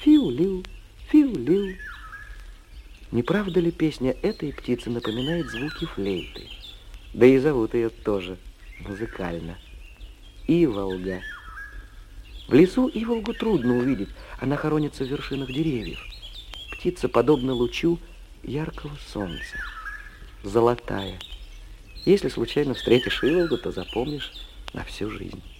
Фиу-лю, фиу-лю. Не правда ли песня этой птицы напоминает звуки флейты? Да и зовут ее тоже музыкально. Иволга. В лесу иволгу трудно увидеть, она хоронится в вершинах деревьев. Птица подобна лучу яркого солнца, золотая. Если случайно встретишь иволгу, то запомнишь на всю жизнь.